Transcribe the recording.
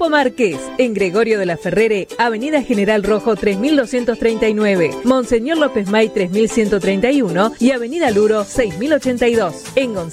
Grupo Márquez, en Gregorio de la Ferrere, Avenida General Rojo 3239, Monseñor López May 3131 y Avenida Luro 6082. En